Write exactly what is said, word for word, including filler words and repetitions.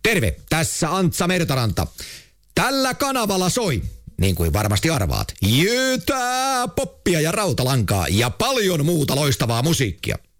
Terve, tässä Antsa Mertaranta. Tällä kanavalla soi, niin kuin varmasti arvaat, jötää, poppia ja rautalankaa ja paljon muuta loistavaa musiikkia.